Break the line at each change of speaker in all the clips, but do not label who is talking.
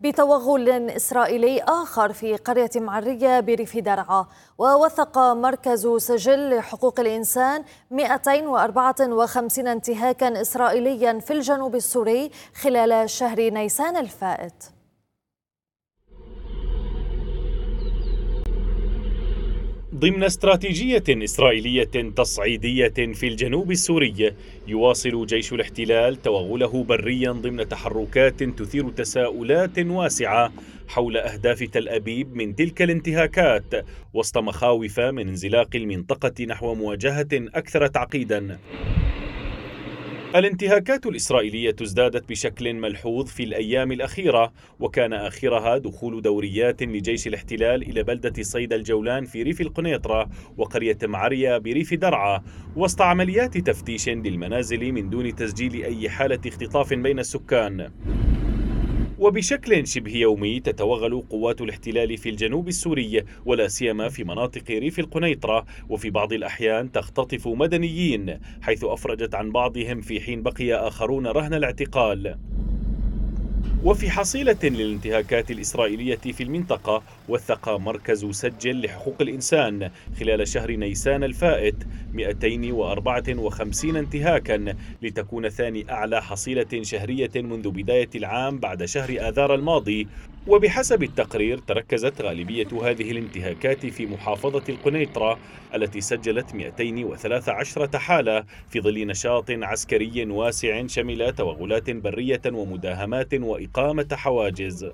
بتوغل إسرائيلي آخر في قرية معرية بريف درعا. ووثق مركز سجل لحقوق الإنسان 254 انتهاكا إسرائيليا في الجنوب السوري خلال شهر نيسان الفائت.
ضمن استراتيجية إسرائيلية تصعيدية في الجنوب السوري، يواصل جيش الاحتلال توغله بريا ضمن تحركات تثير تساؤلات واسعة حول أهداف تل أبيب من تلك الانتهاكات، وسط مخاوف من انزلاق المنطقة نحو مواجهة أكثر تعقيدا. الانتهاكات الإسرائيلية ازدادت بشكل ملحوظ في الأيام الأخيرة، وكان آخرها دخول دوريات لجيش الاحتلال إلى بلدة صيدا الجولان في ريف القنيطرة وقرية معرية بريف درعا، وسط عمليات تفتيش للمنازل من دون تسجيل أي حالة اختطاف بين السكان. وبشكل شبه يومي تتوغل قوات الاحتلال في الجنوب السوري، ولا سيما في مناطق ريف القنيطرة، وفي بعض الأحيان تختطف مدنيين، حيث أفرجت عن بعضهم في حين بقي آخرون رهن الاعتقال. وفي حصيلة للانتهاكات الإسرائيلية في المنطقة، وثق مركز سجل لحقوق الإنسان خلال شهر نيسان الفائت 254 انتهاكا، لتكون ثاني أعلى حصيلة شهرية منذ بداية العام بعد شهر آذار الماضي. وبحسب التقرير تركزت غالبية هذه الانتهاكات في محافظة القنيطرة التي سجلت 213 حالة في ظل نشاط عسكري واسع شمل توغلات برية ومداهمات وإقامة حواجز.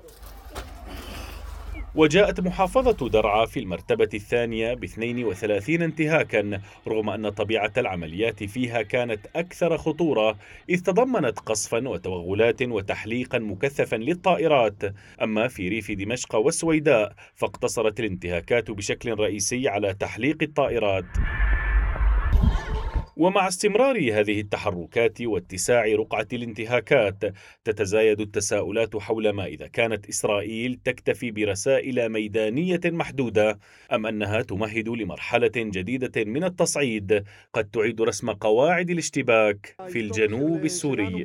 وجاءت محافظة درعا في المرتبة الثانية ب32 انتهاكا، رغم أن طبيعة العمليات فيها كانت أكثر خطورة، إذ تضمنت قصفا وتوغلات وتحليقا مكثفا للطائرات. أما في ريف دمشق والسويداء فاقتصرت الانتهاكات بشكل رئيسي على تحليق الطائرات. ومع استمرار هذه التحركات واتساع رقعة الانتهاكات، تتزايد التساؤلات حول ما إذا كانت إسرائيل تكتفي برسائل ميدانية محدودة، أم أنها تمهد لمرحلة جديدة من التصعيد قد تعيد رسم قواعد الاشتباك في الجنوب السوري.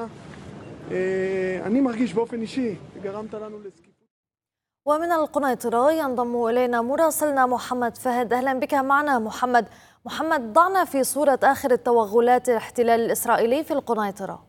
ومن القنيطرة ينضم إلينا مراسلنا محمد فهد. أهلا بك معنا محمد، ضعنا في صورة آخر التوغلات الاحتلال الإسرائيلي في القنيطرة.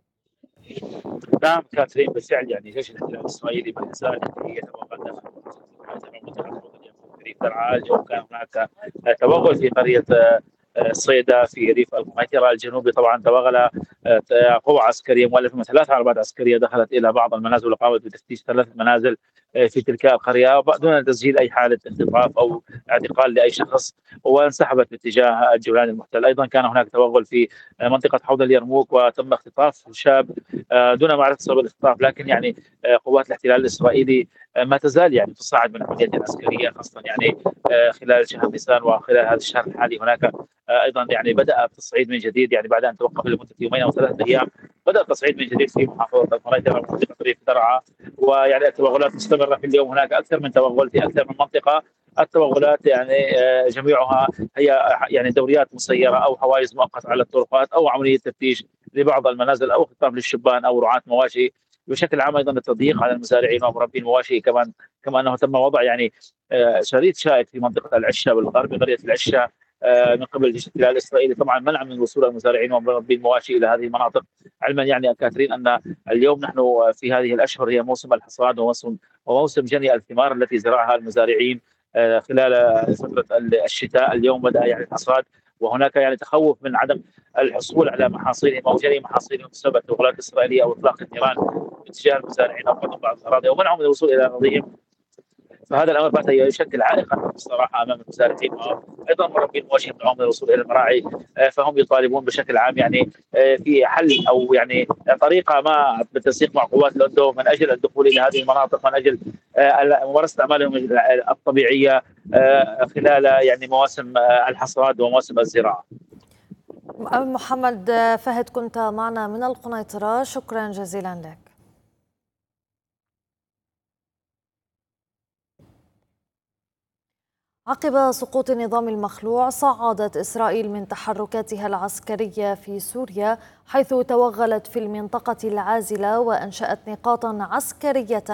نعم كاترين، بالفعل يعني جيش الاحتلال الإسرائيلي ما يزال يتوغل داخل ريف درعا. اليوم كان هناك توغل في قرية صيدا في ريف القنيطرة الجنوبي. طبعا توغل قوة عسكرية مؤلفة من 3 عربات عسكرية دخلت إلى بعض المنازل وقامت بتفتيش 3 منازل في تلك القرية دون تسجيل أي حالة اختطاف أو اعتقال لأي شخص، وانسحبت باتجاه الجولان المحتل. أيضا كان هناك توغل في منطقة حوض اليرموك وتم اختطاف شاب دون معرفة سبب الاختطاف، لكن يعني قوات الاحتلال الإسرائيلي ما تزال يعني تصاعد من عمليات عسكرية، خاصة يعني خلال شهر نيسان وخلال هذا الشهر الحالي. هناك ايضا يعني بدا التصعيد من جديد، يعني بعد ان توقف لمده يومين او 3 ايام بدا التصعيد من جديد في محافظه القنيطره ومنطقه ريف درعا، ويعني التوغلات مستمره في اليوم. هناك اكثر من توغل في اكثر من منطقه. التوغلات يعني جميعها هي يعني دوريات مسيره او حواجز مؤقته على الطرقات او عمليه تفتيش لبعض المنازل او خطاب للشبان او رعاة مواشي. بشكل عام ايضا التضييق على المزارعين ومربي المواشي، كما انه تم وضع يعني شريط شائك في منطقه العشه بالغرب قريه العشه من قبل جيش الاحتلال الاسرائيلي، طبعا منع من وصول المزارعين ومربي المواشي الى هذه المناطق، علما يعني كاترين ان اليوم نحن في هذه الاشهر هي موسم الحصاد وموسم جني الثمار التي زرعها المزارعين خلال فتره الشتاء. اليوم بدا يعني الحصاد، وهناك يعني تخوف من عدم الحصول على محاصيلهم او جني محاصيلهم بسبب التوغلات الاسرائيليه او اطلاق النيران باتجاه المزارعين او قطع بعض الاراضي ومنعهم من الوصول الى اراضيهم. فهذا الامر بات يشكل عائقا بصراحه امام المزارعين وايضا مربين المواشي يمنعون من الوصول الى المراعي. فهم يطالبون بشكل عام يعني في حل او يعني طريقه ما بالتنسيق مع قوات الاردن من اجل الدخول الى هذه المناطق، من اجل ممارسه اعمالهم الطبيعيه خلال يعني مواسم الحصاد ومواسم الزراعه.
محمد فهد، كنت معنا من القنيطرة، شكرا جزيلا لك. عقب سقوط النظام المخلوع، صعدت إسرائيل من تحركاتها العسكرية في سوريا، حيث توغلت في المنطقة العازلة وأنشأت نقاطا عسكرية